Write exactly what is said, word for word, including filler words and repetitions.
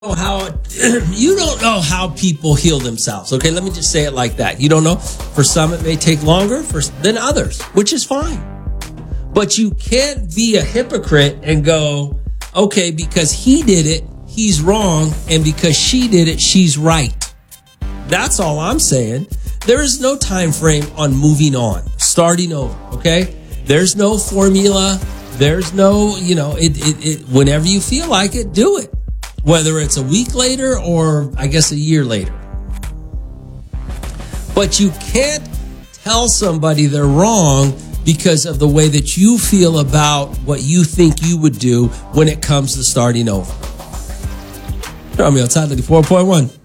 know how you don't know how people heal themselves. Okay, let me just say it like that. You don't know. For some, it may take longer for than others, which is fine. But you can't be a hypocrite and go, okay, because he did it, he's wrong, and because she did it, she's right. That's all I'm saying. There is no time frame on moving on, starting over. Okay, there's no formula. There's no, you know, it, it, it whenever you feel like it, do it. Whether it's a week later or I guess a year later. But you can't tell somebody they're wrong because of the way that you feel about what you think you would do when it comes to starting over. Romeo, Todd, ninety-four point one.